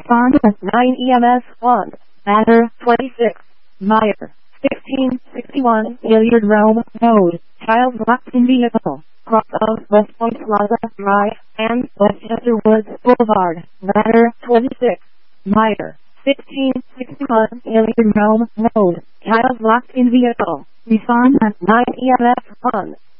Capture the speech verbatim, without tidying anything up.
Respond at nine E M S one. Matter twenty-six. Meyer. sixteen sixty-one Hilliard Rome Road. Child locked in vehicle. Cross of West Point Plaza Drive and Westchester Woods Boulevard. Matter twenty-six. Meyer. sixteen sixty-one Hilliard Rome Road. Child locked in vehicle. Respond at nine E M S one.